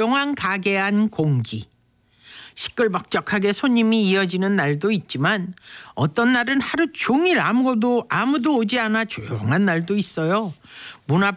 조용한 가게 안 공기. 시끌벅적하게 손님이 이어지는 날도 있지만 어떤 날은 하루 종일 아무도 오지 않아 조용한 날도 있어요. 문 앞